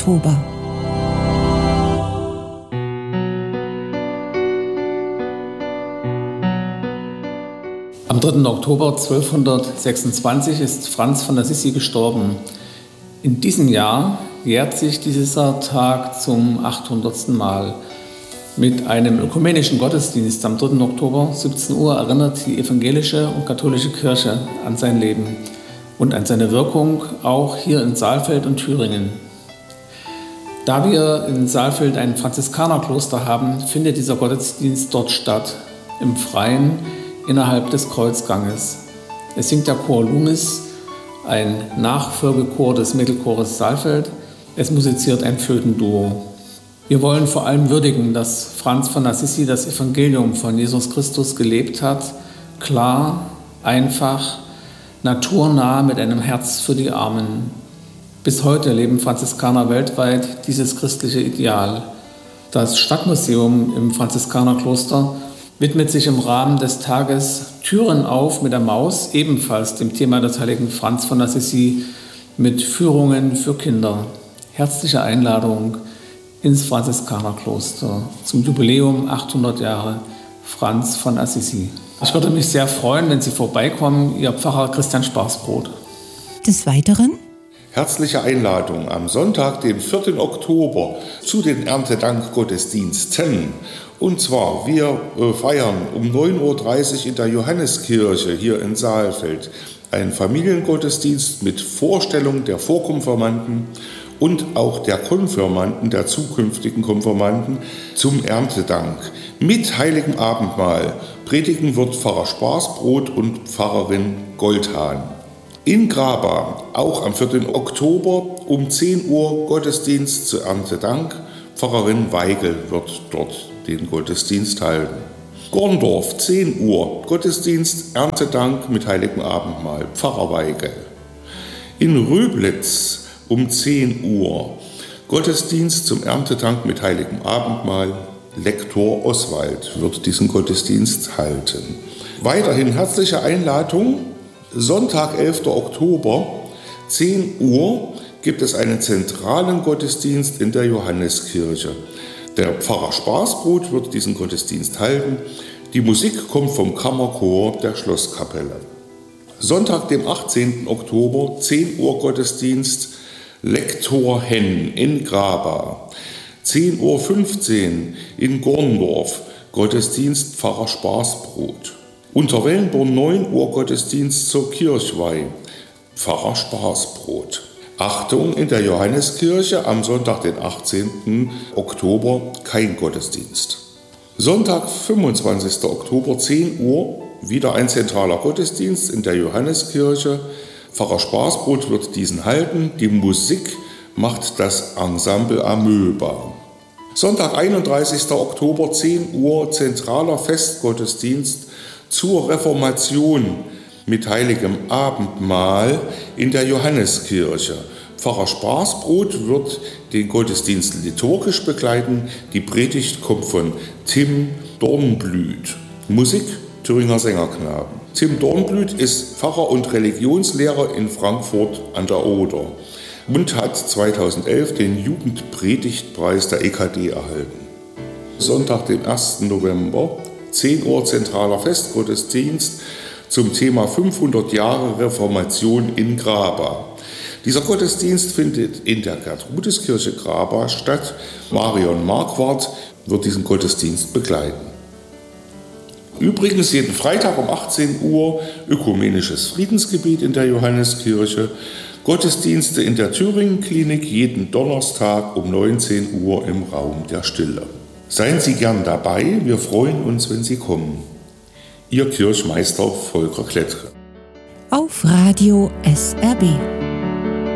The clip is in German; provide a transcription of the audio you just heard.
Oktober. Am 3. Oktober 1226 ist Franz von Assisi gestorben. In diesem Jahr jährt sich dieser Tag zum 800. Mal. Mit einem ökumenischen Gottesdienst am 3. Oktober 17 Uhr erinnert die evangelische und katholische Kirche an sein Leben und an seine Wirkung auch hier in Saalfeld und Thüringen. Da wir in Saalfeld ein Franziskanerkloster haben, findet dieser Gottesdienst dort statt, im Freien innerhalb des Kreuzganges. Es singt der Chor Lumis, ein Nachfolgechor des Mittelchores Saalfeld. Es musiziert ein Flötenduo. Wir wollen vor allem würdigen, dass Franz von Assisi das Evangelium von Jesus Christus gelebt hat, klar, einfach, naturnah mit einem Herz für die Armen. Bis heute leben Franziskaner weltweit dieses christliche Ideal. Das Stadtmuseum im Franziskanerkloster widmet sich im Rahmen des Tages Türen auf mit der Maus, ebenfalls dem Thema des heiligen Franz von Assisi, mit Führungen für Kinder. Herzliche Einladung ins Franziskanerkloster zum Jubiläum 800 Jahre Franz von Assisi. Ich würde mich sehr freuen, wenn Sie vorbeikommen, Ihr Pfarrer Christian Sparsbrot. Des Weiteren herzliche Einladung am Sonntag, den 4. Oktober, zu den Erntedankgottesdiensten. Und zwar, wir feiern um 9.30 Uhr in der Johanneskirche hier in Saalfeld einen Familiengottesdienst mit Vorstellung der Vorkonfirmanden und auch der Konfirmanden, der zukünftigen Konfirmanden, zum Erntedank. Mit heiligem Abendmahl predigen wird Pfarrer Sparsbrot und Pfarrerin Goldhahn. In Graba, auch am 4. Oktober um 10 Uhr Gottesdienst zu Erntedank. Pfarrerin Weigel wird dort den Gottesdienst halten. Gorndorf, 10 Uhr, Gottesdienst, Erntedank mit heiligem Abendmahl, Pfarrer Weigel. In Röblitz um 10 Uhr, Gottesdienst zum Erntedank mit heiligem Abendmahl, Lektor Oswald wird diesen Gottesdienst halten. Weiterhin herzliche Einladung, Sonntag, 11. Oktober, 10 Uhr, gibt es einen zentralen Gottesdienst in der Johanneskirche. Der Pfarrer Sparsbrot wird diesen Gottesdienst halten. Die Musik kommt vom Kammerchor der Schlosskapelle. Sonntag, dem 18. Oktober, 10 Uhr Gottesdienst, Lektor Henn in Graba. 10.15 Uhr in Gorndorf, Gottesdienst Pfarrer Sparsbrot. Unterwellenborn 9 Uhr Gottesdienst zur Kirchweih, Pfarrer Sparsbrot. Achtung, in der Johanneskirche am Sonntag, den 18. Oktober, kein Gottesdienst. Sonntag, 25. Oktober, 10 Uhr, wieder ein zentraler Gottesdienst in der Johanneskirche. Pfarrer Sparsbrot wird diesen halten. Die Musik macht das Ensemble Amöba. Sonntag, 31. Oktober, 10 Uhr, zentraler Festgottesdienst zur Reformation mit heiligem Abendmahl in der Johanneskirche. Pfarrer Sparsbrot wird den Gottesdienst liturgisch begleiten. Die Predigt kommt von Tim Dornblüt. Musik Thüringer Sängerknaben. Tim Dornblüt ist Pfarrer und Religionslehrer in Frankfurt an der Oder und hat 2011 den Jugendpredigtpreis der EKD erhalten. Sonntag, den 1. November, 10 Uhr zentraler Festgottesdienst zum Thema 500 Jahre Reformation in Graba. Dieser Gottesdienst findet in der Gertrudiskirche Graba statt. Marion Marquardt wird diesen Gottesdienst begleiten. Übrigens jeden Freitag um 18 Uhr ökumenisches Friedensgebet in der Johanneskirche. Gottesdienste in der Thüringen-Klinik jeden Donnerstag um 19 Uhr im Raum der Stille. Seien Sie gern dabei, wir freuen uns, wenn Sie kommen. Ihr Kirchmeister Volker Klettke. auf Radio SRB.